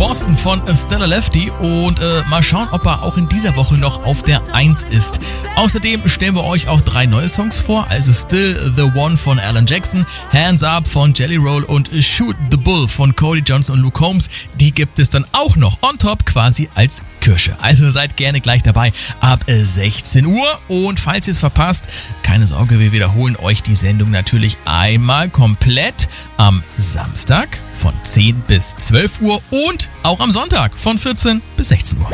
Thorsten von Stellar Lefty und mal schauen, ob er auch in dieser Woche noch auf der 1 ist. Außerdem stellen wir euch auch 3 neue Songs vor, also Still the One von Alan Jackson, Hands Up von Jelly Roll und Shoot the Bull von Cody Johnson und Luke Combs. Die gibt es dann auch noch on top quasi als Kirsche. Also seid gerne gleich dabei ab 16 Uhr und falls ihr es verpasst, keine Sorge, wir wiederholen euch die Sendung natürlich einmal komplett am Samstag von 10 bis 12 Uhr und auch am Sonntag von 14 bis 16 Uhr.